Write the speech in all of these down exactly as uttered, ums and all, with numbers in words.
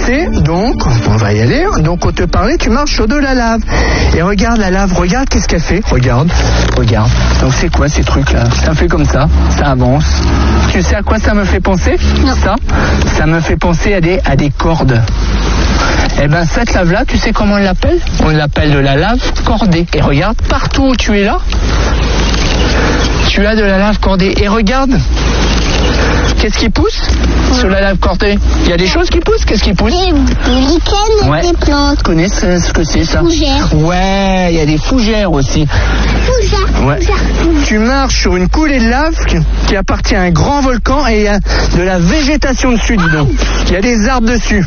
passé, donc, on va y aller, donc on te parlait, tu marches sur de la lave. Et regarde la lave, regarde qu'est-ce qu'elle fait, regarde, regarde. Donc c'est quoi ces trucs-là? Ça fait comme ça, ça avance. Tu sais à quoi ça me fait penser? Non. Ça, ça me fait penser à des, à des cordes. Eh ben cette lave-là, tu sais comment on l'appelle? On l'appelle de la lave cordée. Et regarde, partout où tu es là, tu as de la lave cordée. Et regarde, qu'est-ce qui pousse sur la lave cordée? Il y a des choses qui poussent, qu'est-ce qui pousse? Des, des lichens, Ouais. des plantes. Tu connais ce, ce que c'est ça? Fougères. Ouais, il y a des fougères aussi. Fougères, Ouais. fougères. Tu marches sur une coulée de lave qui, qui appartient à un grand volcan et il y a de la végétation dessus, dis donc. Il y a des arbres dessus.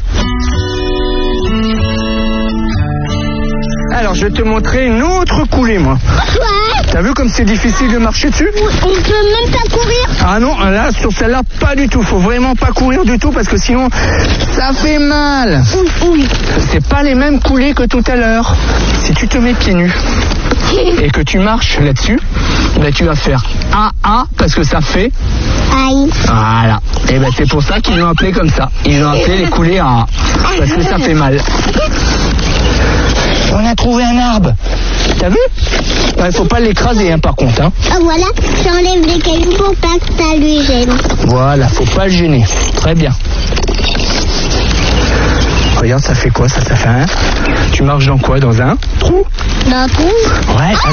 Alors, je vais te montrer une autre coulée, moi. Ouais. T'as vu comme c'est difficile de marcher dessus? On peut même pas courir. Ah non, là, sur celle-là, pas du tout. Faut vraiment pas courir du tout parce que sinon, ça fait mal. Oui, oui. C'est pas les mêmes coulées que tout à l'heure. Si tu te mets pieds nus et que tu marches là-dessus, ben tu vas faire A A parce que ça fait. Aïe. Voilà. Et ben c'est pour ça qu'ils l'ont appelé comme ça. Ils ont appelé les coulées A A parce que ça fait mal. On a trouvé un arbre. T'as vu? Il faut pas l'écraser, hein, par contre. Hein. Ah voilà, j'enlève les cailloux pour pas que ça lui gêne. Voilà, faut pas le gêner. Très bien. Regarde, ça fait quoi? Ça, ça fait un. Tu marches dans quoi? Dans un trou? Dans tout. Ouais.